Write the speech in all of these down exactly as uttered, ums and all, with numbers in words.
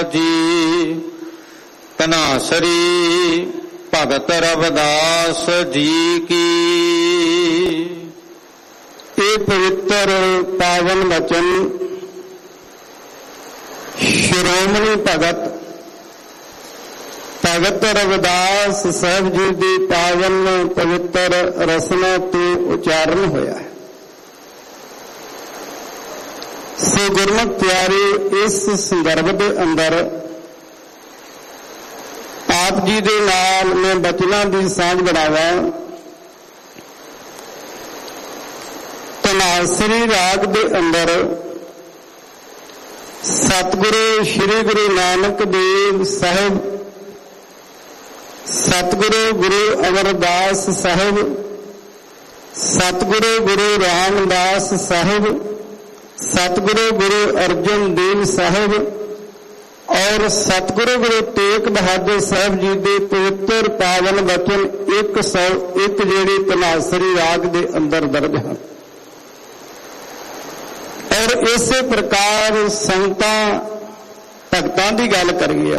जी तनासरी भगत रविदास जी की। ये पवित्र पावन वचन श्रोमणी भगत भगत रविदास साहब जी की पावन पवित्र रसना तो उच्चारण होया है। सो गुरमुख प्यारे, इस संदर्भ के अंदर आप जी दे नाल मैं बचना की सांझ बढ़ावा। तनासरी राग के अंदर सतगुरु श्री गुरु नानक देव साहब, सतगुरु गुरु अमरदास साहब, सतगुरु गुरु रामदास साहब, सतगुरु गुरु अर्जन देव साहब और सतगुरु गुरु तेग बहादुर साहब जी के पवित्र पावन वचन एक सौ एक जेड़ी तनासरी राग के अंदर दर्ज हैं। और इसे प्रकार संगतां भगतां की गल करिए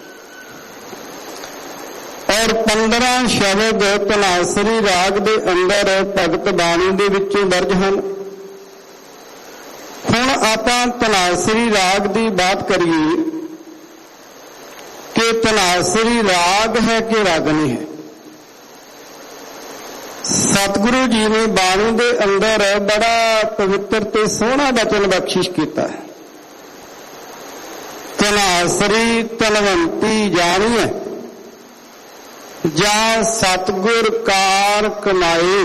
और पंद्रह शब्द तनासरी राग के अंदर भगत बाणी के विचों दर्ज हैं। हुण आपां तनासरी राग की बात करिए कि तनासरी राग है कि रागनी है। सतगुरु जी ने बाणी के अंदर बड़ा पवित्र ते सोहना वचन बख्शिश किया है। तनासरी तलवंती जानी है जा सतगुर कार कमाए।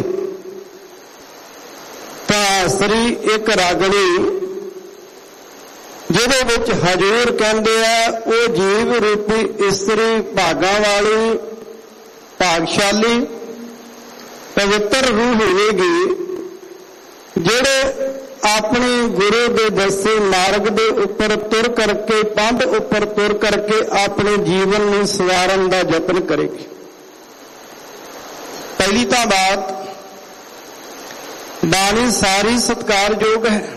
तनासरी एक रागनी जिहदे विच हजूर कहंदे आ वो जीव रूपी इस्तरी भागां वाली भागशाली पवित्र रूह होवेगी जिहड़े अपने गुरु के दसे मार्ग के उपर तुर करके पंध उपर तुर करके अपने जीवन में सवारन का यत्न करेगी। पहली तो बात, बाणी सारी सत्कारयोग है,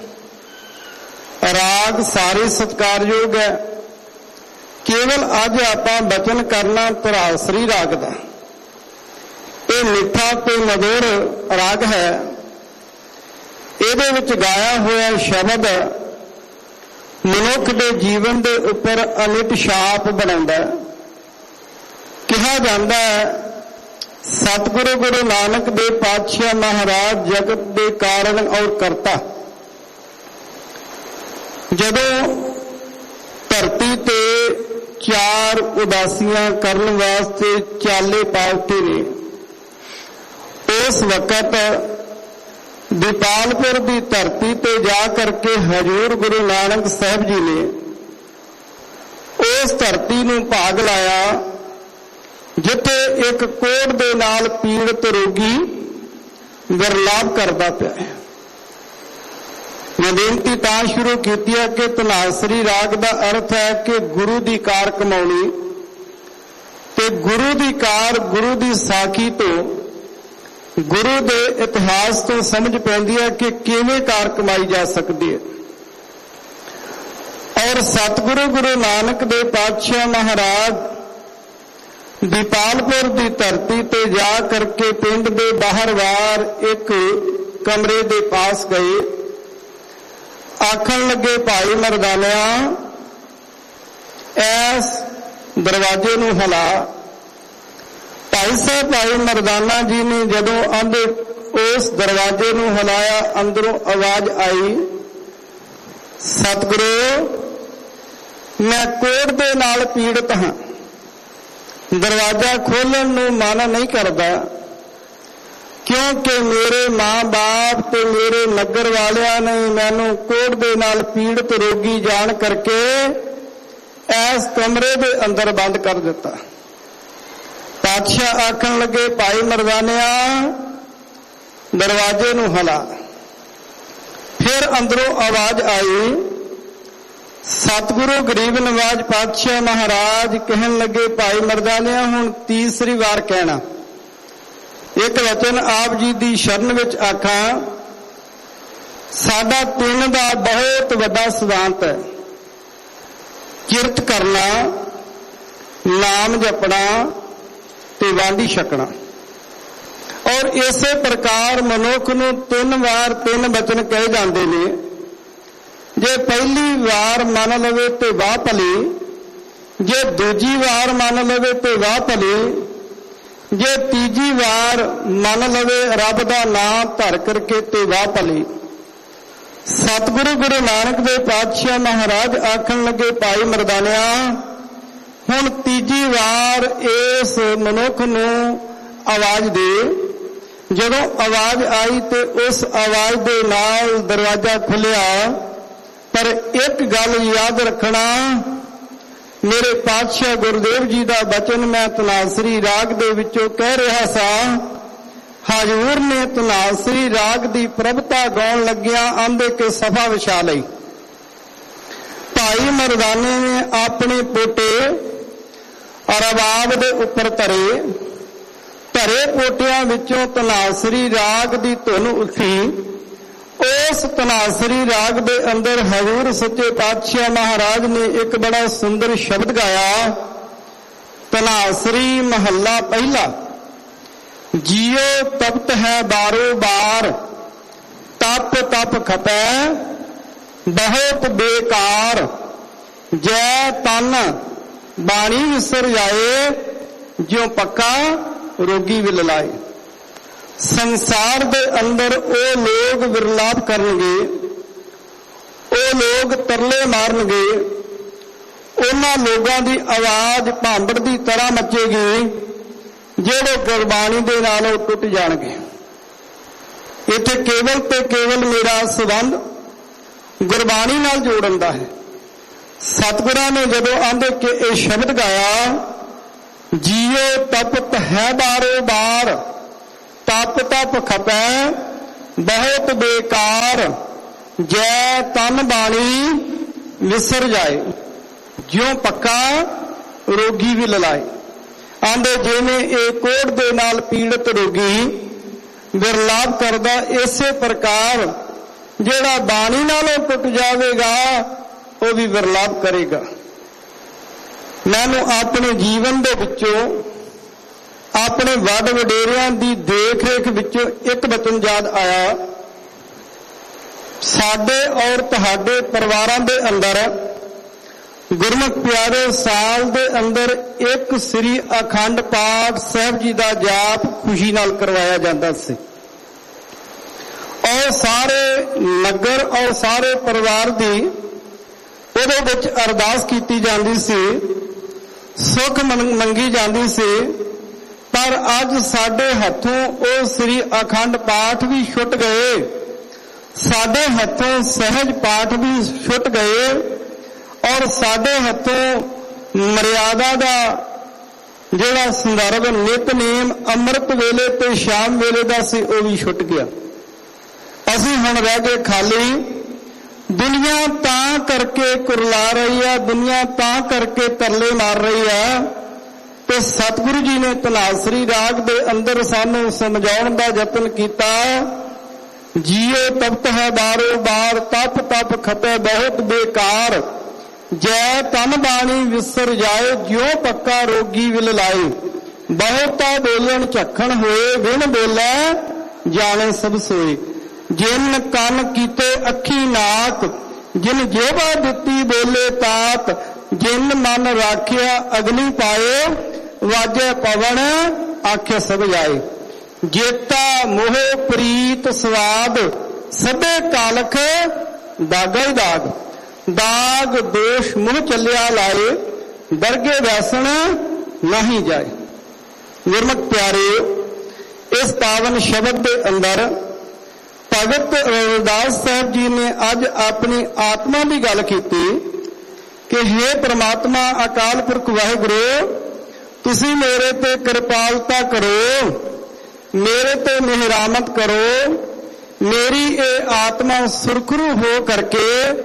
राग सारे सत्कारयोग है। केवल अज आपां बचन करना तनासरी राग दा। ये मिठा ते मधुर राग है। इहदे विच गाया होया शब्द मनुख के जीवन के उपर अमिट छाप बनाउंदा है। कहा जाता है सतगुरु गुरु नानक देव पातशाह महाराज जगत के कारण और करता। जदों धरती ते चार उदासियां करने वास्ते चाले पालते ने, उस वक़्त दीपालपुर की धरती ते जा करके हजूर गुरु नानक साहब जी ने उस धरती नूं भाग लाया जिथे एक कोढ़ दे नाल पीड़ित रोगी विरलाप करता पिया है। मैं बेनती तां शुरू की कि तनासरी राग का अर्थ है कि गुरु की कार कमाउणी ते गुरु की कार गुरु की साखी तो गुरु के इतिहास तो समझ पैंदी है कि किवें कार कमाई जा सकती है। और सतगुरु गुरु नानक देव पातशाह महाराज दीपालपुर की धरती ते जा करके पिंड के बाहर वार एक कमरे के पास गए। आखन लगे भाई मरदानिया ऐस दरवाजे नूं हिला। भाई साहब भाई मरदाना जी ने जदों अंदर उस दरवाजे नूं हिलाया, अंदरों आवाज आई, सतगुरु मैं कोढ़ दे नाल पीड़ित हाँ, दरवाजा खोलण नूं मन नहीं करता क्योंकि मेरे माँ बाप ते मेरे नगर वालियां ने मैनू कोढ़ दे नाल पीड़ित रोगी जान करके इस कमरे दे अंदर बंद कर दिता। पातशाह आखन लगे भाई मरदानिया दरवाजे नूं हिला। फिर अंदरों आवाज आई, सतगुरु गरीब नवाज पातशाह महाराज कहन लगे भाई मरदानिया हुण तीसरी बार कहना एक वचन आप जी की शरण विच आखा। साडा पिंड दा बहुत वड्डा सिद्धांत है किरत करना, नाम जपना ते वांडी छकना। और इसे प्रकार मनुख नूं तीन वार तीन वचन कहे जाते ने। जे पहली वार मान लवे तो वाह भली, जे दूजी वार मान लवे तो वाह भली, जे तीजी वार मान लवे रब दा नाम धर करके तो वाह भली। सतगुरु गुरु नानक देव पातशाह महाराज आखन लगे, भाई मरदानिया हुण तीजी वार इस मनुख नूं आवाज दे। जदों आवाज आई तो उस आवाज दे नाल दरवाजा खुलिया। पर एक गल याद रखना, मेरे पातशाह गुरुदेव जी का बचन मैं तनासरी राग दे विचों कह रहा सा। हजूर ने तनासरी राग की प्रभता गाउण लग्या आंदे के सफा विछा लई। भाई मरदाने ने अपने पोटे रबाब दे उपर धरे। धरे पोटियां विचों तनासरी राग की धुन उठी। उस तनासरी राग दे अंदर हजूर सच्चे पातशाह महाराज ने एक बड़ा सुंदर शब्द गाया। तनासरी महला पहला, जियो तपत है बारो बार, तप तप खपै बहुत बेकार, जय तन बाणी विसर जाए, ज्यों पक्का रोगी विल लाए। संसार दे अंदर ओ लोग विरलाप करनगे, ओ लोग तरले मारनगे, उन्हां लोगां दी आवाज भांबड़ दी तरह मचेगी ਜਿਹੜੇ ਗੁਰਬਾਣੀ ਦੇ ਨਾਲ ਟੁੱਟ ਜਾਣਗੇ। ਇੱਥੇ ਕੇਵਲ ਤੇ ਕੇਵਲ ਮੇਰਾ ਸੰਬੰਧ ਗੁਰਬਾਣੀ ਨਾਲ ਜੋੜਨ ਦਾ ਹੈ। ਸਤਿਗੁਰਾਂ ਨੇ ਜਦੋਂ ਆਂਦੇ ਕਿ ਇਹ ਸ਼ਬਦ ਗਾਇਆ, ਜੀਓ ਤਪਤ ਹੈ ਬਾਰੋ ਬਾਰ, ਤਪ ਤਪ ਖਪੈ ਬਹੁਤ ਬੇਕਾਰ, ਜੈ ਤਨ ਬਾਣੀ ਵਿਸਰ ਜਾਏ, ਜਿਉਂ ਪੱਕਾ ਰੋਗੀ ਵੀ ਲਲਾਏ। आंदे जिवें ये कोढ़ दे नाल पीड़ित रोगी विरलाप करदा, इसे प्रकार जिहड़ा बाणी नालों टुट जावेगा वो भी विरलाप करेगा। मैनूं अपने जीवन दे विचों अपने वड वडेरियां दी देख रेख विचों एक वचन याद आया। साडे और तुहाडे परिवारां दे अंदर गुरमुख प्यारे साल दे अंदर एक श्री अखंड पाठ साहब जी का जाप खुशी नाल करवाया जाता सी। और सारे नगर और सारे परिवार की उहदे विच अरदास कीती जाती सी, सुख मंगी जाती सी। पर अज साडे हथों वो श्री अखंड पाठ भी छुट गए, साडे हथों सहज पाठ भी छुट गए, और साडे हथों मर्यादा का जिहड़ा संदर्भ नितनेम अमृत वेले ते शाम वेले दा सी वो भी छुट गया। असीं हुण रह गए खाली। दुनिया तां करके कुरला रही है, दुनिया तां करके तरले मार रही है। तो सतगुरु जी ने तनासरी राग दे अंदर सानू समझाउण दा यतन कीता। जियो तपत है बारो बार, तप तप खपे बहुत बेकार, जय तन बाणी विसर जाए, ज्यों पक्का रोगी विल लाए। बहुता बोलन झखण होए, बिन बोलै जाने सब सोए। जिन कन कीते अखी नाक, जिन जेवा दिती बोले तात, जिन मन राखिया अग्नि पाए, वाजे पवन आखे सब जाए। जेता मोह प्रीत स्वाद, सबे कालख दागा ही दाग, दाग दोष मुंह चलिया लाए, दरगे वैसन नहीं जाए। गुरमुख प्यारे, इस पावन शब्द के अंदर भगत रविदास साहब जी ने अज अपनी आत्मा की गल की कि हे परमात्मा अकाल पुरख वाहिगुरू, तुसी मेरे ते कृपालता करो, मेरे ते मेहरामत करो, मेरी ये आत्मा सुरखरू हो करके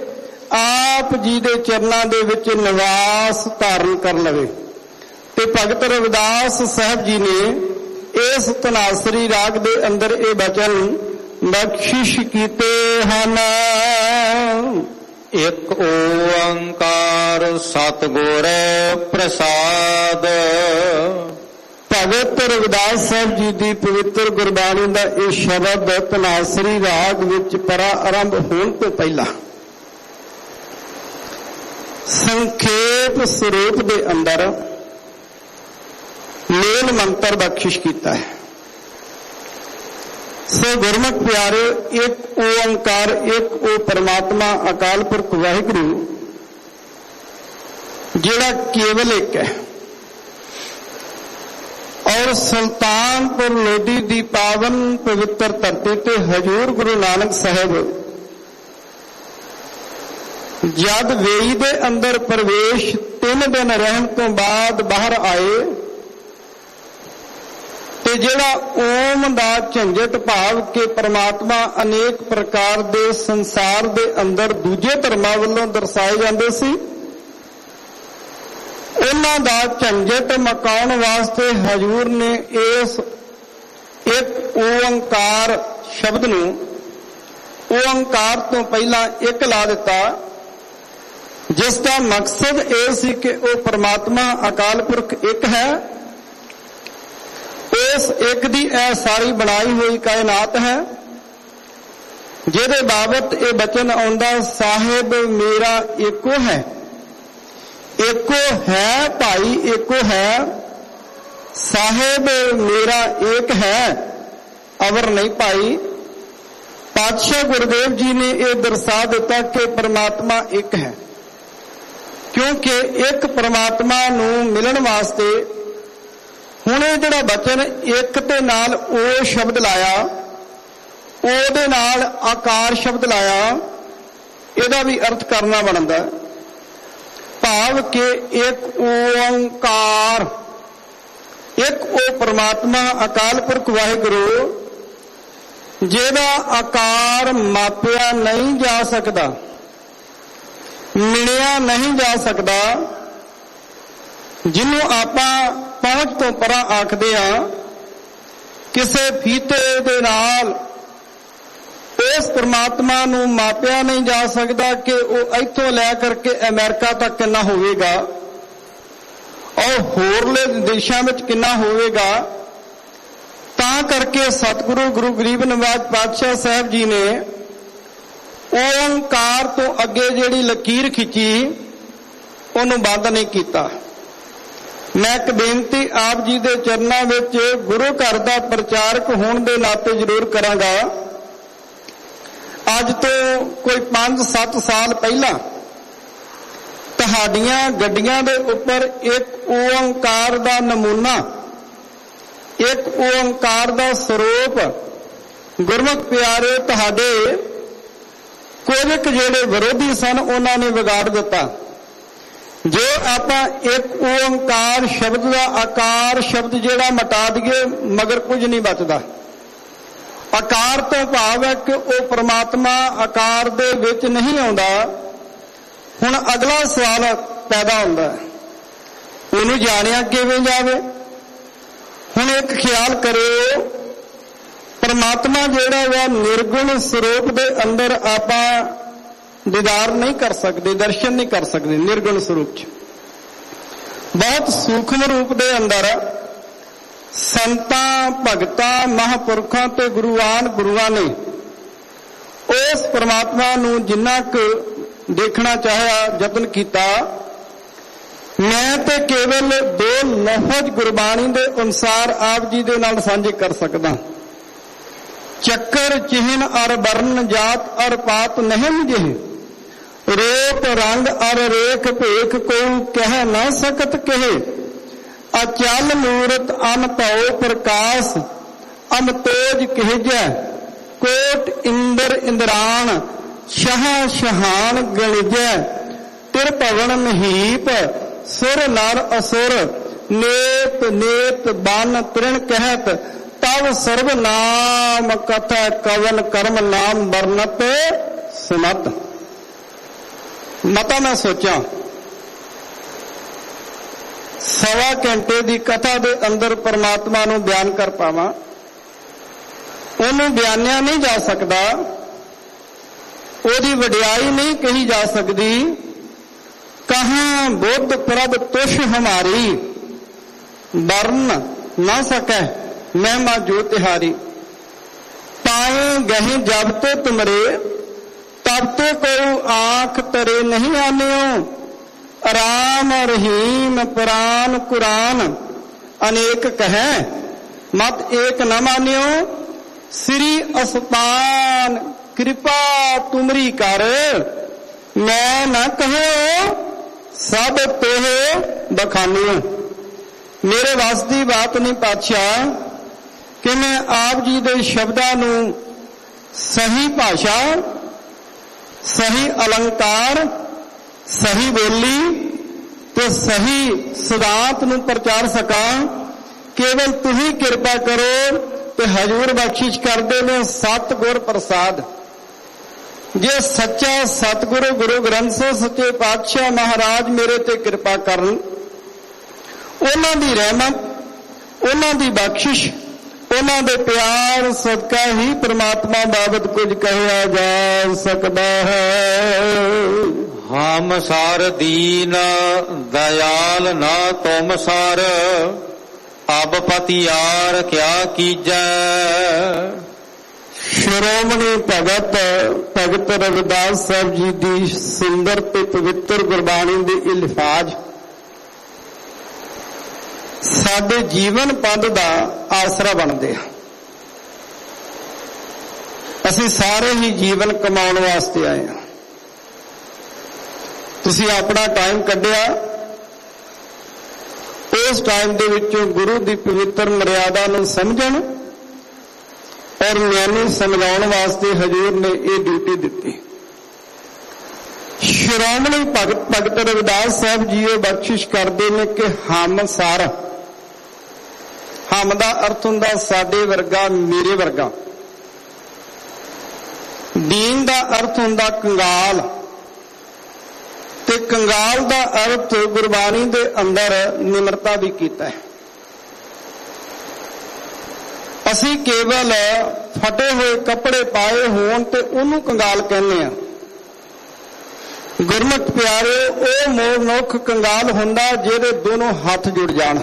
आप जी दे चरनां दे विच निवास धारण कर लवे। ते भगत रविदास साहब जी ने इस तनासरी राग दे अंदर ये वचन बख्शिश कीते हन। ਇੱਕ ਓੰਕਾਰ ਸਤਿਗੁਰ ਪ੍ਰਸਾਦ। ਭਗਤ ਰਵਿਦਾਸ ਸਾਹਿਬ ਜੀ ਦੀ ਪਵਿੱਤਰ ਗੁਰਬਾਣੀ ਦਾ ਇਹ ਸ਼ਬਦ ਧਨਾਸਰੀ ਰਾਗ ਵਿੱਚ ਪਰਾ ਆਰੰਭ ਹੋਣ ਤੋਂ ਪਹਿਲਾਂ ਸੰਖੇਪ ਸਰੂਪ ਦੇ ਅੰਦਰ ਮੇਲ ਮੰਤਰ ਬਖਸ਼ਿਸ਼ ਕੀਤਾ ਹੈ। ਸੋ ਗੁਰਮੁਖ ਪਿਆਰੇ, ਇੱਕ ਓੰਕਾਰ, ਇੱਕ ਉਹ ਪਰਮਾਤਮਾ ਅਕਾਲ ਪੁਰਖ ਵਾਹਿਗੁਰੂ ਜਿਹੜਾ ਕੇਵਲ ਇੱਕ ਹੈ ਔਰ ਸੁਲਤਾਨਪੁਰ ਲੋਧੀ ਦੀ ਪਾਵਨ ਪਵਿੱਤਰ ਧਰਤੀ ਤੇ ਹਜ਼ੂਰ ਗੁਰੂ ਨਾਨਕ ਸਾਹਿਬ ਜਦ ਵੇਈ ਦੇ ਅੰਦਰ ਪ੍ਰਵੇਸ਼ ਤਿੰਨ ਦਿਨ ਰਹਿਣ ਤੋਂ ਬਾਅਦ ਬਾਹਰ ਆਏ ਤੇ ਜਿਹੜਾ ਓਮ ਦਾ ਝੰਜਟ ਭਾਵ ਕਿ ਪਰਮਾਤਮਾ ਅਨੇਕ ਪ੍ਰਕਾਰ ਦੇ ਸੰਸਾਰ ਦੇ ਅੰਦਰ ਦੂਜੇ ਧਰਮਾਂ ਵੱਲੋਂ ਦਰਸਾਏ ਜਾਂਦੇ ਸੀ, ਉਹਨਾਂ ਦਾ ਝੰਜਟ ਮਕਾਉਣ ਵਾਸਤੇ ਹਜ਼ੂਰ ਨੇ ਇਸ ਇੱਕ ਓੰਕਾਰ ਸ਼ਬਦ ਨੂੰ ਓੰਕਾਰ ਤੋਂ ਪਹਿਲਾਂ ਇੱਕ ਲਾ ਦਿੱਤਾ, ਜਿਸ ਦਾ ਮਕਸਦ ਇਹ ਸੀ ਕਿ ਉਹ ਪਰਮਾਤਮਾ ਅਕਾਲ ਪੁਰਖ ਇੱਕ ਹੈ। ਇਸ ਇੱਕ ਦੀ ਇਹ ਸਾਰੀ ਬਣਾਈ ਹੋਈ ਕਾਇਨਾਤ ਹੈ, ਜਿਹਦੇ ਬਾਬਤ ਇਹ ਬਚਨ ਆਉਂਦਾ, ਸਾਹਿਬ ਮੇਰਾ ਏਕੋ ਹੈ। ਏਕੋ ਹੈ ਭਾਈ, ਏਕੋ ਹੈ ਸਾਹਿਬ ਮੇਰਾ ਏਕ ਹੈ, ਅਵਰ ਨਹੀਂ ਭਾਈ। ਪਾਤਸ਼ਾਹ ਗੁਰਦੇਵ ਜੀ ਨੇ ਇਹ ਦਰਸਾ ਦਿੱਤਾ ਕਿ ਪਰਮਾਤਮਾ ਇੱਕ ਹੈ, ਕਿਉਂਕਿ ਇੱਕ ਪਰਮਾਤਮਾ ਨੂੰ ਮਿਲਣ ਵਾਸਤੇ ਹੁਣ ਇਹ ਜਿਹੜਾ ਬਚਨ ਇੱਕ ਦੇ ਨਾਲ ਉਹ ਸ਼ਬਦ ਲਾਇਆ, ਉਹਦੇ ਨਾਲ ਆਕਾਰ ਸ਼ਬਦ ਲਾਇਆ, ਇਹਦਾ ਵੀ ਅਰਥ ਕਰਨਾ ਬਣਦਾ ਭਾਵ ਕਿ ਇੱਕ ਓੰਕਾਰ, ਇੱਕ ਉਹ ਪਰਮਾਤਮਾ ਅਕਾਲ ਪੁਰਖ ਵਾਹਿਗੁਰੂ ਜਿਹਦਾ ਆਕਾਰ ਮਾਪਿਆ ਨਹੀਂ ਜਾ ਸਕਦਾ, ਮਿਣਿਆ ਨਹੀਂ ਜਾ ਸਕਦਾ, ਜਿਹਨੂੰ ਆਪਾਂ ਪਹੁੰਚ ਤੋਂ ਪਰਾਂ ਆਖਦੇ ਹਾਂ। ਕਿਸੇ ਫੀਤੇ ਦੇ ਨਾਲ ਉਸ ਪਰਮਾਤਮਾ ਨੂੰ ਮਾਪਿਆ ਨਹੀਂ ਜਾ ਸਕਦਾ ਕਿ ਉਹ ਇੱਥੋਂ ਲੈ ਕਰਕੇ ਅਮਰੀਕਾ ਤੱਕ ਕਿੰਨਾ ਹੋਵੇਗਾ ਔਰ ਹੋਰਲੇ ਦੇਸ਼ਾਂ ਵਿੱਚ ਕਿੰਨਾ ਹੋਵੇਗਾ। ਤਾਂ ਕਰਕੇ ਸਤਿਗੁਰੂ ਗੁਰੂ ਗਰੀਬ ਨਵਾਜ ਪਾਤਸ਼ਾਹ ਸਾਹਿਬ ਜੀ ਨੇ ਓੰਕਾਰ ਤੋਂ ਅੱਗੇ ਜਿਹੜੀ ਲਕੀਰ ਖਿੱਚੀ ਉਹਨੂੰ ਬੰਦ ਨਹੀਂ ਕੀਤਾ। ਮੈਂ ਇੱਕ ਬੇਨਤੀ ਆਪ ਜੀ ਦੇ ਚਰਨਾਂ ਵਿੱਚ ਗੁਰੂ ਘਰ ਦਾ ਪ੍ਰਚਾਰਕ ਹੋਣ ਦੇ ਨਾਤੇ ਜ਼ਰੂਰ ਕਰਾਂਗਾ। ਅੱਜ ਤੋਂ ਕੋਈ ਪੰਜ ਸੱਤ ਸਾਲ ਪਹਿਲਾਂ ਤੁਹਾਡੀਆਂ ਗੱਡੀਆਂ ਦੇ ਉੱਪਰ ਇੱਕ ਓੰਕਾਰ ਦਾ ਨਮੂਨਾ, ਇੱਕ ਓੰਕਾਰ ਦਾ ਸਰੂਪ ਗੁਰਮੁਖ ਪਿਆਰੇ ਤੁਹਾਡੇ ਕੁਝ ਕੁ ਜਿਹੜੇ ਵਿਰੋਧੀ ਸਨ ਉਹਨਾਂ ਨੇ ਵਿਗਾੜ ਦਿੱਤਾ। ਜੇ ਆਪਾਂ ਇੱਕ ਓੰਕਾਰ ਸ਼ਬਦ ਦਾ ਆਕਾਰ ਸ਼ਬਦ ਜਿਹੜਾ ਮਿਟਾ ਦਈਏ ਮਗਰ ਕੁਝ ਨਹੀਂ ਬਚਦਾ। ਆਕਾਰ ਤੋਂ ਭਾਵ ਹੈ ਕਿ ਉਹ ਪਰਮਾਤਮਾ ਆਕਾਰ ਦੇ ਵਿੱਚ ਨਹੀਂ ਆਉਂਦਾ। ਹੁਣ ਅਗਲਾ ਸਵਾਲ ਪੈਦਾ ਹੁੰਦਾ, ਉਹਨੂੰ ਜਾਣਿਆ ਕਿਵੇਂ ਜਾਵੇ। ਹੁਣ ਇੱਕ ਖਿਆਲ ਕਰਿਓ, ਪਰਮਾਤਮਾ ਜਿਹੜਾ ਵਾ ਨਿਰਗੁਣ ਸਰੂਪ ਦੇ ਅੰਦਰ ਆਪਾਂ ਦੀਦਾਰ ਨਹੀਂ ਕਰ ਸਕਦੇ, ਦਰਸ਼ਨ ਨਹੀਂ ਕਰ ਸਕਦੇ। ਨਿਰਗੁਣ ਸਰੂਪ 'ਚ ਬਹੁਤ ਸੂਖਮ ਰੂਪ ਦੇ ਅੰਦਰ ਸੰਤਾਂ ਭਗਤਾਂ ਮਹਾਂਪੁਰਖਾਂ ਤੇ ਗੁਰੂਆਨ ਗੁਰੂਆਂ ਨੇ ਉਸ ਪਰਮਾਤਮਾ ਨੂੰ ਜਿੰਨਾ ਕੁ ਦੇਖਣਾ ਚਾਹਿਆ, ਯਤਨ ਕੀਤਾ। ਮੈਂ ਤੇ ਕੇਵਲ ਦੋ ਲਫ਼ਜ਼ ਗੁਰਬਾਣੀ ਦੇ ਅਨੁਸਾਰ ਆਪ ਜੀ ਦੇ ਨਾਲ ਸਾਂਝੇ ਕਰ ਸਕਦਾ। ਚੱਕਰ ਚਿਹਨ ਅਰ ਵਰਨ ਜਾਤ ਅਰ ਪਾਤ ਨਹੀਂ ਜਿਹੇ, ਰੂਪ ਰੰਗ ਅਰ ਰੇਖ ਭੇਖ ਕੋਈ ਕਹਿ ਨਾ ਸਕਤ ਕਹੇ। ਅਚਲ ਮੂਰਤ ਅਨ ਭਉ ਪ੍ਰਕਾਸ਼ ਅਮਤੋਜ ਕਹਿਜੈ, ਕੋਟ ਇੰਦਰ ਇੰਦਰਾਨ ਸ਼ਾਹ ਸ਼ਹਾਨ ਗਣਿਜੈ। ਤਿਰ ਭਵਨ ਮਹੀਪ ਸੁਰ ਨਰ ਅਸੁਰ, ਨੇਤ ਨੇਤ ਬਨ ਤ੍ਰਿਣ ਕਹਿਤ। ਤਵ ਸਰਬ ਨਾਮ ਕਥਾ ਕਵਨ ਕਰਮ ਨਾਮ ਵਰਨਤ ਸੁਨਤ। ਮਤਾ ਮੈਂ ਸੋਚਾਂ ਸਵਾ ਘੰਟੇ ਦੀ ਕਥਾ ਦੇ ਅੰਦਰ ਪਰਮਾਤਮਾ ਨੂੰ ਬਿਆਨ ਕਰ ਪਾਵਾਂ। ਉਹਨੂੰ ਬਿਆਨਿਆ ਨਹੀਂ ਜਾ ਸਕਦਾ। ਉਹਦੀ ਵਡਿਆਈ ਨਹੀਂ ਕਹੀ ਜਾ ਸਕਦੀ। ਕਹਾਂ ਬੁੱਧ ਪ੍ਰਭ ਤੁਸ਼ ਹਮਾਰੀ, ਵਰਨ ਨਾ ਸਕੈ ਮਹਿਮਾ ਜੋ ਤਿਹਾਰੀ। ਪਾਏ ਗਹਿ ਜਬ ਤੇ ਤੁਮਰੇ, ਤਬ ਤੇ ਕੋਈ ਆਂਖ ਤਰੇ ਨਹੀਂ ਆਨਿਓ। ਰਾਮ ਰਹੀਮ ਪੁਰਾਨ ਕੁਰਾਨ, ਅਨੇਕ ਕਹੈ ਮਤ ਏਕ ਨ ਮਾਨਿਓ। ਸ੍ਰੀ ਅਸਤਾਨ ਕਿਰਪਾ ਤੁਮਰੀ ਕਰ, ਮੈਂ ਨਾ ਕਹੋ ਸਭ ਤੋਹ ਬਖਾਨਿਓ। ਮੇਰੇ ਵੱਸ ਦੀ ਬਾਤ ਨਹੀਂ ਪਾਤਸ਼ਾਹ ਕਿ ਮੈਂ ਆਪ ਜੀ ਦੇ ਸ਼ਬਦਾਂ ਨੂੰ ਸਹੀ ਭਾਸ਼ਾ, ਸਹੀ ਅਲੰਕਾਰ, ਸਹੀ ਬੋਲੀ ਤੇ ਸਹੀ ਸਿਧਾਂਤ ਨੂੰ ਪ੍ਰਚਾਰ ਸਕਾਂ। ਕੇਵਲ ਤੁਸੀਂ ਕਿਰਪਾ ਕਰੋ ਤੇ ਹਜ਼ੂਰ ਬਖਸ਼ਿਸ਼ ਕਰਦੇ ਨੇ ਸਤਿਗੁਰ ਪ੍ਰਸਾਦ। ਜੇ ਸੱਚਾ ਸਤਿਗੁਰੂ ਗੁਰੂ ਗ੍ਰੰਥ ਸਾਹਿਬ ਸੱਚੇ ਪਾਤਸ਼ਾਹ ਮਹਾਰਾਜ ਮੇਰੇ ਤੇ ਕਿਰਪਾ ਕਰਨ, ਉਹਨਾਂ ਦੀ ਰਹਿਮਤ, ਉਹਨਾਂ ਦੀ ਬਖਸ਼ਿਸ਼, ਉਹਨਾਂ ਦੇ ਪਿਆਰ ਸਦਕਾ ਹੀ ਪ੍ਰਮਾਤਮਾ ਬਾਬਤ ਕੁਝ ਕਹਿਆ ਜਾ ਸਕਦਾ ਹੈ। ਹਮ ਸਾਰ ਦੀਨ ਦਇਆਲ ਨਾ ਤੁਮ ਸਾਰ, ਅਬ ਪਤਿਆਰ ਕਿਆ ਕੀਜੈ। ਸ਼੍ਰੋਮਣੀ ਭਗਤ ਭਗਤ ਰਵਿਦਾਸ ਸਾਹਿਬ ਜੀ ਦੀ ਸੁੰਦਰ ਤੇ ਪਵਿੱਤਰ ਗੁਰਬਾਣੀ ਦੇ ਇਹ ਲਿਫਾਜ਼ ਸਾਡੇ ਜੀਵਨ ਪੱਧ ਦਾ ਆਸਰਾ ਬਣਦੇ ਆ। ਅਸੀਂ ਸਾਰੇ ਹੀ ਜੀਵਨ ਕਮਾਉਣ ਵਾਸਤੇ ਆਏ ਹਾਂ। ਤੁਸੀਂ ਆਪਣਾ ਟਾਈਮ ਕੱਢਿਆ, ਉਸ ਟਾਈਮ ਦੇ ਵਿੱਚੋਂ ਗੁਰੂ ਦੀ ਪਵਿੱਤਰ ਮਰਿਆਦਾ ਨੂੰ ਸਮਝਣ ਔਰ ਮੈਨੂੰ ਸਮਝਾਉਣ ਵਾਸਤੇ ਹਜ਼ੂਰ ਨੇ ਇਹ ਡਿਊਟੀ ਦਿੱਤੀ। ਸ਼੍ਰੋਮਣੀ ਭਗਤ ਭਗਤ ਰਵਿਦਾਸ ਸਾਹਿਬ ਜੀ ਉਹ ਬਖਸ਼ਿਸ਼ ਕਰਦੇ ਨੇ ਕਿ ਹਮ ਸਾਰ, ਹਮ ਦਾ ਅਰਥ ਹੁੰਦਾ ਸਾਡੇ ਵਰਗਾ, ਮੇਰੇ ਵਰਗਾ। ਦੀਨ ਦਾ ਅਰਥ ਹੁੰਦਾ ਕੰਗਾਲ, ਤੇ ਕੰਗਾਲ ਦਾ ਅਰਥ ਗੁਰਬਾਣੀ ਦੇ ਅੰਦਰ ਨਿਮਰਤਾ ਵੀ ਕੀਤਾ ਹੈ। ਅਸੀਂ ਕੇਵਲ ਫਟੇ ਹੋਏ ਕੱਪੜੇ ਪਾਏ ਹੋਣ ਤੇ ਉਹਨੂੰ ਕੰਗਾਲ ਕਹਿੰਦੇ ਆ। ਗੁਰਮਤਿ ਪਿਆਰੇ, ਉਹ ਮਨੁੱਖ ਕੰਗਾਲ ਹੁੰਦਾ ਜਿਹਦੇ ਦੋਨੋਂ ਹੱਥ ਜੁੜ ਜਾਣ।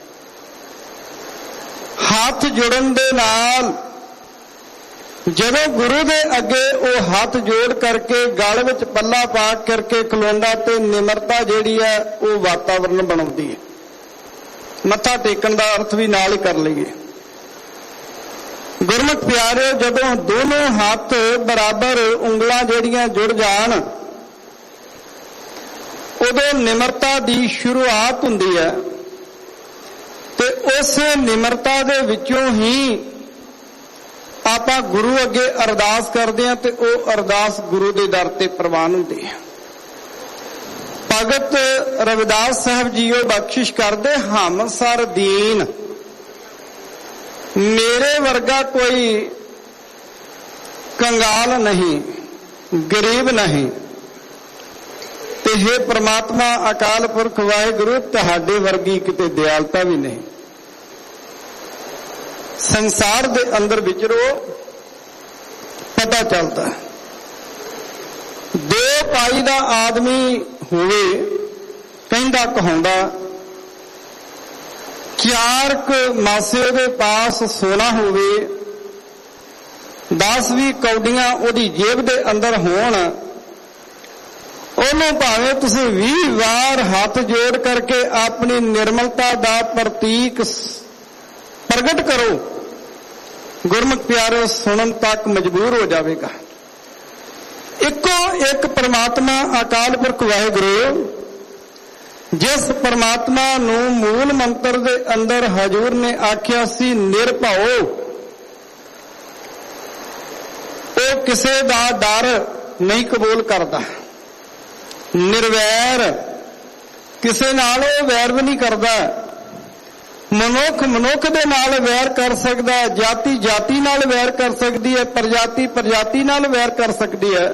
ਹੱਥ ਜੁੜਨ ਦੇ ਨਾਲ ਜਦੋਂ ਗੁਰੂ ਦੇ ਅੱਗੇ ਉਹ ਹੱਥ ਜੋੜ ਕਰਕੇ ਗਲ ਵਿੱਚ ਪੱਲਾ ਪਾ ਕਰਕੇ ਖਲੋਂਦਾ ਤੇ ਨਿਮਰਤਾ ਜਿਹੜੀ ਹੈ ਉਹ ਵਾਤਾਵਰਨ ਬਣਾਉਂਦੀ ਹੈ। ਮੱਥਾ ਟੇਕਣ ਦਾ ਅਰਥ ਵੀ ਨਾਲ ਹੀ ਕਰ ਲਈਏ। ਗੁਰਮਤਿ ਪਿਆਰੇ, ਜਦੋਂ ਦੋਨੋਂ ਹੱਥ ਬਰਾਬਰ ਉਂਗਲਾਂ ਜਿਹੜੀਆਂ ਜੁੜ ਜਾਣ ਉਦੋਂ ਨਿਮਰਤਾ ਦੀ ਸ਼ੁਰੂਆਤ ਹੁੰਦੀ ਹੈ ਤੇ ਉਸ ਨਿਮਰਤਾ ਦੇ ਵਿੱਚੋਂ ਹੀ ਆਪਾਂ ਗੁਰੂ ਅੱਗੇ ਅਰਦਾਸ ਕਰਦੇ ਹਾਂ ਤੇ ਉਹ ਅਰਦਾਸ ਗੁਰੂ ਦੇ ਦਰ ਤੇ ਪ੍ਰਵਾਨ ਹੁੰਦੀ ਹੈ। ਭਗਤ ਰਵਿਦਾਸ ਸਾਹਿਬ ਜੀ ਉਹ ਬਖਸ਼ਿਸ਼ ਕਰਦੇ, ਹਮ ਸਰ ਦੀਨ, ਮੇਰੇ ਵਰਗਾ ਕੋਈ ਕੰਗਾਲ ਨਹੀਂ, ਗਰੀਬ ਨਹੀਂ, ਤੇ हे ਪ੍ਰਮਾਤਮਾ ਅਕਾਲ ਪੁਰਖ ਵਾਹਿਗੁਰੂ, ਤੁਹਾਡੇ ਵਰਗੀ ਕਿਤੇ ਦਿਆਲਤਾ ਵੀ ਨਹੀਂ। ਸੰਸਾਰ ਦੇ ਅੰਦਰ ਵਿਚਰੋ, ਪਤਾ ਚੱਲਦਾ ਦੋ ਪਾਈ ਦਾ ਆਦਮੀ ਹੋਵੇ, ਕਹਿੰਦਾ ਕਹਾਉਂਦਾ, ਚਾਰ ਕੁ ਮਾਸੇ ਉਹਦੇ ਪਾਸ ਸੋਨਾ ਹੋਵੇ, ਦਸ ਵੀਹ ਕੌਡੀਆਂ ਉਹਦੀ ਜੇਬ ਦੇ ਅੰਦਰ ਹੋਣ, ਉਹਨੂੰ ਭਾਵੇਂ ਤੁਸੀਂ ਵੀਹ ਵਾਰ ਹੱਥ ਜੋੜ ਕਰਕੇ ਆਪਣੀ ਨਿਰਮਲਤਾ ਦਾ ਪ੍ਰਤੀਕ ਪ੍ਰਗਟ ਕਰੋ, ਗੁਰਮੁਖ ਪਿਆਰੇ ਸੁਣਨ ਤੱਕ ਮਜਬੂਰ ਹੋ ਜਾਵੇਗਾ। ਇੱਕੋ ਇੱਕ ਪਰਮਾਤਮਾ ਅਕਾਲ ਪੁਰਖ ਵਾਹਿਗੁਰੂ, ਜਿਸ ਪਰਮਾਤਮਾ ਨੂੰ ਮੂਲ ਮੰਤਰ ਦੇ ਅੰਦਰ ਹਜ਼ੂਰ ਨੇ ਆਖਿਆ ਸੀ ਨਿਰਭਉ, ਉਹ ਕਿਸੇ ਦਾ ਡਰ ਨਹੀਂ ਕਬੂਲ ਕਰਦਾ। ਨਿਰਵੈਰ, ਕਿਸੇ ਨਾਲ ਉਹ ਵੈਰ ਵੀ ਨਹੀਂ ਕਰਦਾ। ਮਨੁੱਖ ਮਨੁੱਖ ਦੇ ਨਾਲ ਵੈਰ ਕਰ ਸਕਦਾ, ਜਾਤੀ ਜਾਤੀ ਨਾਲ ਵੈਰ ਕਰ ਸਕਦੀ ਹੈ, ਪ੍ਰਜਾਤੀ ਪ੍ਰਜਾਤੀ ਨਾਲ ਵੈਰ ਕਰ ਸਕਦੀ ਹੈ।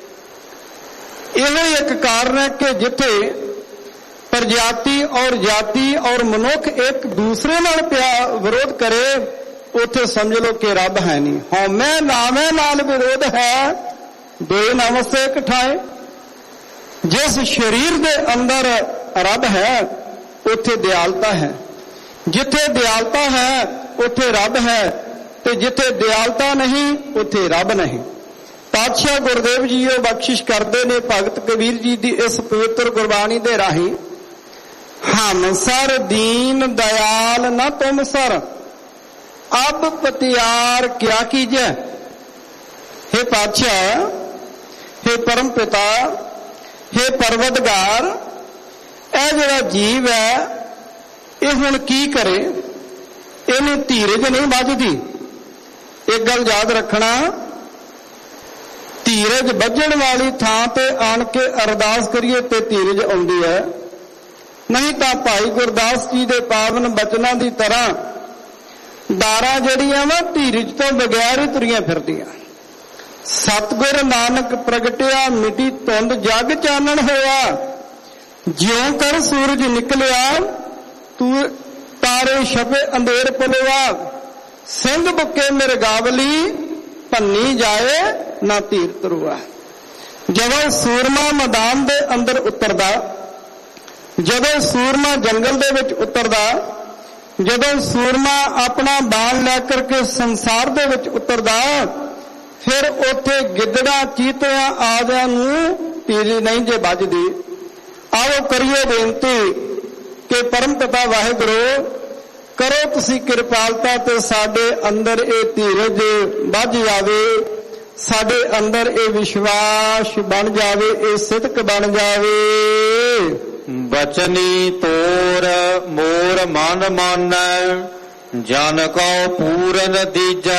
ਇਹੋ ਇੱਕ ਕਾਰਨ ਹੈ ਕਿ ਜਿੱਥੇ ਪ੍ਰਜਾਤੀ ਔਰ ਜਾਤੀ ਔਰ ਮਨੁੱਖ ਇੱਕ ਦੂਸਰੇ ਨਾਲ ਪਿਆ ਵਿਰੋਧ ਕਰੇ, ਉੱਥੇ ਸਮਝ ਲਓ ਕਿ ਰੱਬ ਹੈ ਨਹੀਂ। ਹਉਮੈ ਨਾਮੈ ਨਾਲ ਵਿਰੋਧ ਹੈ, ਦੋਏ ਨਮਸਤੇ ਇਕਠਾਏ। ਜਿਸ ਸਰੀਰ ਦੇ ਅੰਦਰ ਰੱਬ ਹੈ ਉੱਥੇ ਦਿਆਲਤਾ ਹੈ, ਜਿੱਥੇ ਦਿਆਲਤਾ ਹੈ ਉੱਥੇ ਰੱਬ ਹੈ, ਤੇ ਜਿੱਥੇ ਦਿਆਲਤਾ ਨਹੀਂ ਉੱਥੇ ਰੱਬ ਨਹੀਂ। ਪਾਤਸ਼ਾਹ ਗੁਰਦੇਵ ਜੀ ਉਹ ਬਖਸ਼ਿਸ਼ ਕਰਦੇ ਨੇ ਭਗਤ ਕਬੀਰ ਜੀ ਦੀ ਇਸ ਪਵਿੱਤਰ ਗੁਰਬਾਣੀ ਦੇ ਰਾਹੀਂ, ਹਮ ਸਰ ਦੀਨ ਦਇਆਲ ਨਾ ਤੁਮ ਸਰ, ਅਬ ਪਤਿਆਰ ਕਿਆ ਕੀਜੈ। हे ਪਾਤਸ਼ਾਹ, हे परम पिता, हे परवतगार, ਇਹ ਜਿਹੜਾ ਜੀਵ ਹੈ ਇਹ ਹੁਣ ਕੀ ਕਰੇ, ਇਹਨੂੰ ਧੀਰਜ ਨਹੀਂ ਵੱਜਦੀ। ਇੱਕ ਗੱਲ ਯਾਦ ਰੱਖਣਾ, ਧੀਰਜ ਵੱਜਣ ਵਾਲੀ ਥਾਂ ਤੇ ਆਣ ਕੇ ਅਰਦਾਸ ਕਰੀਏ ਤੇ ਧੀਰਜ ਆਉਂਦੀ ਹੈ, ਨਹੀਂ ਤਾਂ ਭਾਈ ਗੁਰਦਾਸ ਜੀ ਦੇ ਪਾਵਨ ਬਚਨਾਂ ਦੀ ਤਰ੍ਹਾਂ ਦਾਰਾਂ ਜਿਹੜੀਆਂ ਵਾ ਧੀਰਜ ਤੋਂ ਬਗੈਰ ਹੀ ਤੁਰੀਆਂ ਫਿਰਦੀਆਂ। ਸਤਿਗੁਰ ਨਾਨਕ ਪ੍ਰਗਟਿਆ ਮਿਟੀ ਧੁੰਦ ਜਗ ਚਾਨਣ ਹੋਇਆ, ਜਿਉਂ ਕਰ ਸੂਰਜ ਨਿਕਲਿਆ ਤੂੰ ਤਾਰੇ ਛਪੇ ਅੰਧੇਰ ਪਲਵਾ, ਸਿੰਘ ਬੁੱਕੇ ਮਿਰਗਾਵਲੀ ਭੰਨੀ ਜਾਏ ਨਾ ਧੀਰ ਤਰੁਆ। ਜਦੋਂ ਸੂਰਮਾ ਮੈਦਾਨ ਦੇ ਅੰਦਰ ਉਤਰਦਾ, ਜਦੋਂ ਸੂਰਮਾ ਜੰਗਲ ਦੇ ਵਿੱਚ ਉਤਰਦਾ, ਜਦੋਂ ਸੂਰਮਾ ਆਪਣਾ ਬਾਣ ਲੈ ਕਰਕੇ ਸੰਸਾਰ ਦੇ ਵਿੱਚ ਉਤਰਦਾ, ਫਿਰ ਉੱਥੇ ਗਿੱਦੜਾਂ ਚੀਤਿਆਂ ਆਦਿਆਂ ਨੂੰ ਧੀਰਜ ਨਹੀਂ ਜੇ ਵੱਜਦੀ। ਆਓ ਕਰੀਏ ਬੇਨਤੀ ਕਿ ਪਰਮ ਪਿਤਾ ਵਾਹਿਗੁਰੂ ਕਰੋ ਤੁਸੀਂ ਕਿਰਪਾਲਤਾ ਤੇ ਸਾਡੇ ਅੰਦਰ ਇਹ ਧੀਰਜ ਵੱਜ ਜਾਵੇ, ਸਾਡੇ ਅੰਦਰ ਇਹ ਵਿਸ਼ਵਾਸ ਬਣ ਜਾਵੇ, ਇਹ ਸਿਦਕ ਬਣ ਜਾਵੇ। ਬਚਨੀ ਤੋਰ ਮੋਰ ਮਨ ਮਾਨੈ, ਜਨ ਕਉ ਪੂਰਨ ਦੀਜੈ।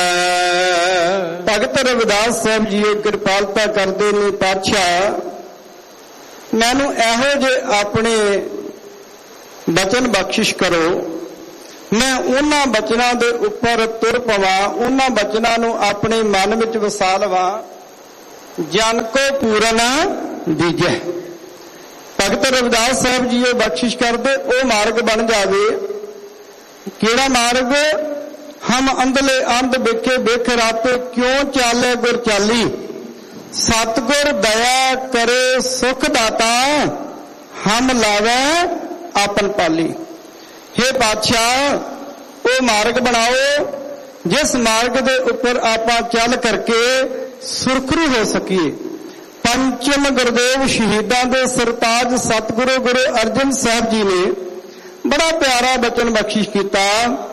ਭਗਤ ਰਵਿਦਾਸ ਸਾਹਿਬ ਜੀ ਕਿਰਪਾਲਤਾ ਕਰਦੇ ਨੇ, ਪਾਤਸ਼ਾਹ ਮੈਨੂੰ ਇਹੋ ਜਿਹੇ ਆਪਣੇ ਬਚਨ ਬਖਸ਼ਿਸ਼ ਕਰੋ, ਮੈਂ ਉਹਨਾਂ ਬਚਨਾਂ ਦੇ ਉੱਪਰ ਤੁਰ ਪਵਾਂ, ਉਹਨਾਂ ਬਚਨਾਂ ਨੂੰ ਆਪਣੇ ਮਨ ਵਿੱਚ ਵਸਾ ਲਵਾਂ। ਜਨ ਕੋ ਪੂਰਨ ਦੀਜੈ। ਭਗਤ ਰਵਿਦਾਸ ਸਾਹਿਬ ਜੀ ਉਹ ਬਖਸ਼ਿਸ਼ ਕਰਦੇ, ਉਹ ਮਾਰਗ ਬਣ ਜਾਵੇ। ਕਿਹੜਾ ਮਾਰਗ? ਹਮ ਅੰਧਲੇ ਅੰਧ ਵੇਖੇ ਵੇਖ ਰਾਤੇ, ਕਿਉਂ ਚਾਲੇ ਗੁਰ ਚਾਲੀ, ਸਤਿਗੁਰ ਦਇਆ ਕਰੇ ਸੁਖ ਦਾਤਾ, ਹਮ ਲਾਵੇ ਆਪਨ ਪਾਲੀ। हे ਪਾਤਸ਼ਾਹ ਉਹ ਮਾਰਗ ਬਣਾਓ ਜਿਸ ਮਾਰਗ ਦੇ ਉੱਪਰ ਆਪਾਂ ਚੱਲ ਕਰਕੇ ਸੁਰਖਰੂ ਹੋ ਸਕੀਏ। ਪੰਚਮ ਗੁਰਦੇਵ ਸ਼ਹੀਦਾਂ ਦੇ ਸਰਤਾਜ ਸਤਿਗੁਰੂ ਗੁਰੂ ਅਰਜਨ ਸਾਹਿਬ ਜੀ ਨੇ ਬੜਾ ਪਿਆਰਾ ਬਚਨ ਬਖਸ਼ਿਸ਼ ਕੀਤਾ,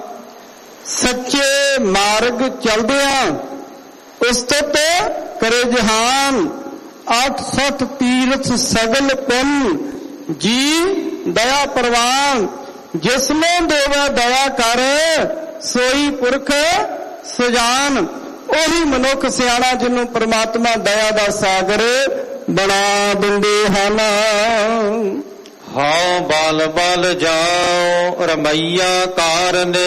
ਸੱਚੇ ਮਾਰਗ ਚਲਦਿਆਂ ਉਸਤਤ ਕਰੇ ਜਹਾਨ, ਅੱਠ ਸੱਠ ਤੀਰਥ ਸਗਲ ਪੁੰਨ, ਜੀ ਦਇਆ ਪ੍ਰਵਾਨ, ਜਿਸਨੇ ਦੇਵਾ ਦਇਆ ਕਰ ਸੋਈ ਪੁਰਖ ਸੁਜਾਨ। ਉਹੀ ਮਨੁੱਖ ਸਿਆਣਾ ਜਿਹਨੂੰ ਪ੍ਰਮਾਤਮਾ ਦਇਆ ਦਾ ਸਾਗਰ ਬਣਾ ਦਿੰਦੇ ਹਨ। ਹਾਂ ਬਲ ਬਲ ਜਾਓ ਰਮਈਆ ਕਾਰਨੇ।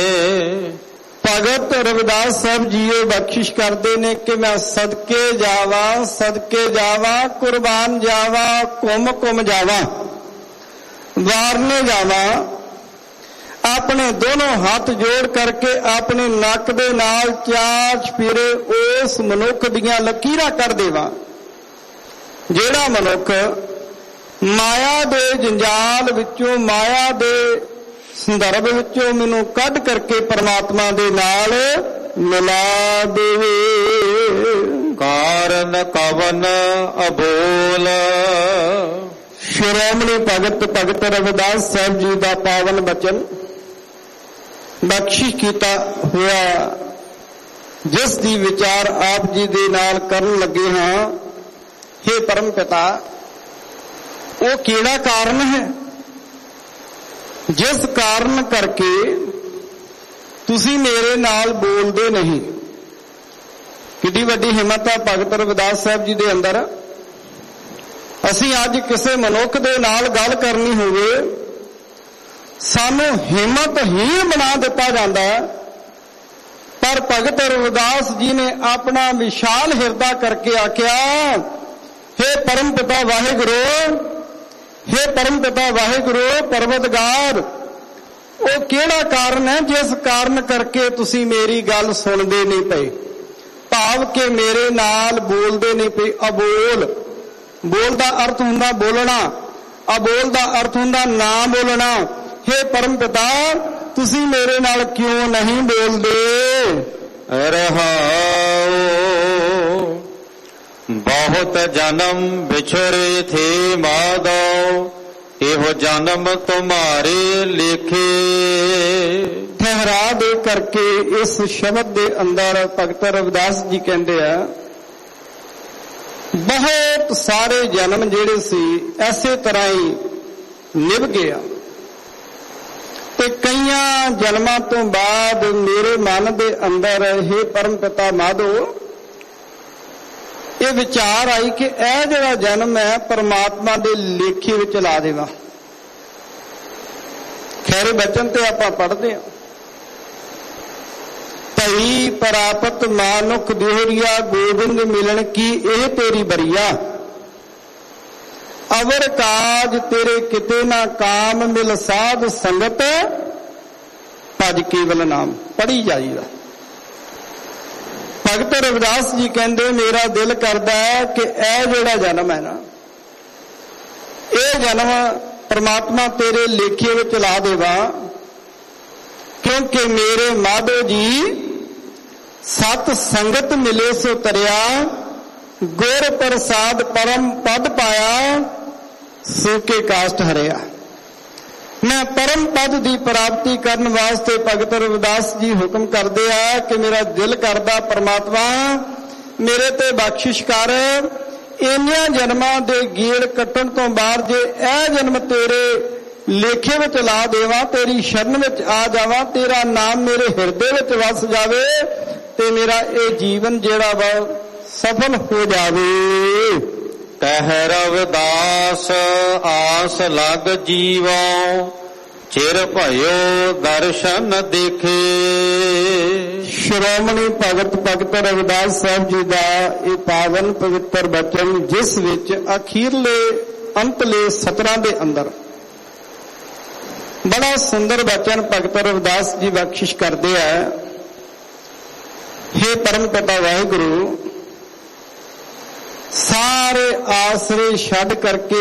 ਭਗਤ ਰਵਿਦਾਸ ਸਾਹਿਬ ਜੀਓ ਬਖਸ਼ਿਸ਼ ਕਰਦੇ ਨੇ ਕਿ ਮੈਂ ਸਦਕੇ ਜਾਵਾਂ, ਸਦਕੇ ਜਾਵਾਂ, ਕੁਰਬਾਨ ਜਾਵਾਂ, ਘੁੰਮ ਘੁੰਮ ਜਾਵਾਂ, ਵਾਰਨੇ ਜਾਵਾਂ। ਆਪਣੇ ਦੋਨੋਂ ਹੱਥ ਜੋੜ ਕਰਕੇ ਆਪਣੇ ਨੱਕ ਦੇ ਨਾਲ ਚਾਰ ਚਫੇਰੇ ਉਸ ਮਨੁੱਖ ਦੀਆਂ ਲਕੀਰਾਂ ਕਰ ਦੇਵਾਂ ਜਿਹੜਾ ਮਨੁੱਖ ਮਾਇਆ ਦੇ ਜੰਜਾਲ ਵਿੱਚੋਂ, ਮਾਇਆ ਦੇ ਸੰਦਰਭ ਵਿੱਚੋਂ ਮੈਨੂੰ ਕੱਢ ਕਰਕੇ ਪਰਮਾਤਮਾ ਦੇ ਨਾਲ ਮਿਲਾ ਦੇਵੇ। ਕਾਰਨ ਕਵਨ ਅਬੋਲ। ਸ਼੍ਰੋਮਣੀ ਭਗਤ ਭਗਤ ਰਵਿਦਾਸ ਸਾਹਿਬ ਜੀ ਦਾ ਪਾਵਨ ਬਚਨ ਬਖਸ਼ਿਸ਼ ਕੀਤਾ ਹੋਇਆ, ਜਿਸ ਦੀ ਵਿਚਾਰ ਆਪ ਜੀ ਦੇ ਨਾਲ ਕਰਨ ਲੱਗੇ ਹਾਂ। हे ਪਰਮ ਪਿਤਾ, ਉਹ ਕਿਹੜਾ ਕਾਰਨ ਹੈ ਜਿਸ ਕਾਰਨ ਕਰਕੇ ਤੁਸੀਂ ਮੇਰੇ ਨਾਲ ਬੋਲਦੇ ਨਹੀਂ? ਕਿੰਨੀ ਵੱਡੀ ਹਿੰਮਤ ਹੈ ਭਗਤ ਰਵਿਦਾਸ ਸਾਹਿਬ ਜੀ ਦੇ ਅੰਦਰ। ਅਸੀਂ ਅੱਜ ਕਿਸੇ ਮਨੁੱਖ ਦੇ ਨਾਲ ਗੱਲ ਕਰਨੀ ਹੋਵੇ, ਸਾਨੂੰ ਹਿੰਮਤਹੀਣ ਬਣਾ ਦਿੱਤਾ ਜਾਂਦਾ ਹੈ, ਪਰ ਭਗਤ ਰਵਿਦਾਸ ਜੀ ਨੇ ਆਪਣਾ ਵਿਸ਼ਾਲ ਹਿਰਦਾ ਕਰਕੇ ਆਖਿਆ, हे ਪਰਮ ਪਿਤਾ ਵਾਹਿਗੁਰੂ, हे ਪਰਮ ਪਿਤਾ ਵਾਹਿਗੁਰੂ ਪਰਵਤਗਾਰ, ਉਹ ਕਿਹੜਾ ਕਾਰਨ ਹੈ ਜਿਸ ਕਾਰਨ ਕਰਕੇ ਤੁਸੀਂ ਮੇਰੀ ਗੱਲ ਸੁਣਦੇ ਨਹੀਂ ਪਏ? ਭਾਵ ਕਿ ਮੇਰੇ ਨਾਲ ਬੋਲਦੇ ਨੇ ਪਏ। ਅਬੋਲ, ਬੋਲ ਦਾ ਅਰਥ ਹੁੰਦਾ ਬੋਲਣਾ, ਅਬੋਲ ਦਾ ਅਰਥ ਹੁੰਦਾ ਨਾ ਬੋਲਣਾ। ਹੇ ਪਰਮ ਪਿਤਾ, ਤੁਸੀਂ ਮੇਰੇ ਨਾਲ ਕਿਉਂ ਨਹੀਂ ਬੋਲਦੇ? ਰਹਾਉ ਬਹੁਤ ਜਨਮ ਵਿਛੜੇ ਥੇ ਮਾਧੋ, ਇਹੋ ਜਨਮ ਤੁਮਾਰੇ ਲੇਖੇ। ਠਹਿਰਾ ਦੇ ਕਰਕੇ ਇਸ ਸ਼ਬਦ ਦੇ ਅੰਦਰ ਭਗਤ ਰਵਿਦਾਸ ਜੀ ਕਹਿੰਦੇ ਆ, ਬਹੁਤ ਸਾਰੇ ਜਨਮ ਜਿਹੜੇ ਸੀ ਐਸੇ ਤਰ੍ਹਾਂ ਹੀ ਨਿਭ ਗਏ ਆ, ਤੇ ਕਈਆਂ ਜਨਮਾਂ ਤੋਂ ਬਾਅਦ ਮੇਰੇ ਮਨ ਦੇ ਅੰਦਰ हे ਪਰਮ ਪਿਤਾ ਮਾਧੋ ਇਹ ਵਿਚਾਰ ਆਈ ਕਿ ਇਹ ਜਿਹੜਾ ਜਨਮ ਹੈ ਪਰਮਾਤਮਾ ਦੇ ਲੇਖੇ ਵਿੱਚ ਲਾ ਦੇਵਾਂ। ਖੈਰੇ ਬਚਨ ਤੇ ਆਪਾਂ ਪੜ੍ਹਦੇ ਹਾਂ, ਭਈ ਪ੍ਰਾਪਤ ਮਾਨੁਖ ਦਿਹਰੀਆ, ਗੋਬਿੰਦ ਮਿਲਣ ਕੀ ਇਹ ਤੇਰੀ ਬਰੀਆ। ਅਵਰ ਕਾਜ ਤੇਰੇ ਕਿਤੇ ਨਾ ਕਾਮ, ਮਿਲ ਸਾਧ ਸੰਗਤ ਭਜ ਕੇਵਲ ਨਾਮ। ਪੜ੍ਹੀ ਜਾਈਦਾ। ਭਗਤ ਰਵਿਦਾਸ ਜੀ ਕਹਿੰਦੇ ਮੇਰਾ ਦਿਲ ਕਰਦਾ ਹੈ ਕਿ ਇਹ ਜਿਹੜਾ ਜਨਮ ਹੈ ਨਾ, ਇਹ ਜਨਮ ਪਰਮਾਤਮਾ ਤੇਰੇ ਲੇਖੇ ਵਿੱਚ ਲਾ ਦੇਵਾ, ਕਿਉਂਕਿ ਮੇਰੇ ਮਾਧੋ ਜੀ ਸਤ ਸੰਗਤ ਮਿਲੇ ਸੋ ਤਰਿਆ, ਗੁਰ ਪ੍ਰਸਾਦ ਪਰਮ ਪਦ ਪਾਇਆ, ਸੂਕੇ ਕਾਸ਼ਟ ਹਰਿਆ। ਮੈਂ ਪਰਮ ਪਦ ਦੀ ਪ੍ਰਾਪਤੀ ਕਰਨ ਵਾਸਤੇ ਭਗਤ ਰਵਿਦਾਸ ਜੀ ਹੁਕਮ ਕਰਦੇ ਆ ਕਿ ਮੇਰਾ ਦਿਲ ਕਰਦਾ ਪਰਮਾਤਮਾ ਮੇਰੇ ਤੇ ਬਖਸ਼ਿਸ਼ ਕਰ। ਇੰਨਿਆਂ ਜਨਮਾਂ ਦੇ ਗੇੜ ਕੱਟਣ ਤੋਂ ਬਾਅਦ ਜੇ ਇਹ ਜਨਮ ਤੇਰੇ ਲੇਖੇ ਵਿੱਚ ਲਾ ਦੇਵਾਂ, ਤੇਰੀ ਸ਼ਰਨ ਵਿੱਚ ਆ ਜਾਵਾਂ, ਤੇਰਾ ਨਾਮ ਮੇਰੇ ਹਿਰਦੇ ਵਿੱਚ ਵਸ ਜਾਵੇ, ਤੇ ਮੇਰਾ ਇਹ ਜੀਵਨ ਜਿਹੜਾ ਵਾ ਸਫਲ ਹੋ ਜਾਵੇ। ਕਹਿ ਰਵਿਦਾਸ ਆਸ ਲਗ ਜੀਵੋ, ਚਿਰ ਭਇਓ ਦਰਸ਼ਨ ਦੇਖੇ। ਸ਼੍ਰੋਮਣੀ ਭਗਤ ਭਗਤ ਰਵਿਦਾਸ ਸਾਹਿਬ ਜੀ ਦਾ ਇਹ ਪਾਵਨ ਪਵਿੱਤਰ ਬਚਨ, ਜਿਸ ਵਿੱਚ ਅਖੀਰਲੇ ਅੰਤਲੇ ਸਤਰਾਂ ਦੇ ਅੰਦਰ ਬੜਾ ਸੁੰਦਰ ਬਚਨ ਭਗਤ ਰਵਿਦਾਸ ਜੀ ਬਖਸ਼ਿਸ਼ ਕਰਦੇ ਆ। हे ਪਰਮ ਪਿਤਾ ਵਾਹਿਗੁਰੂ, ਸਾਰੇ ਆਸਰੇ ਛੱਡ ਕਰਕੇ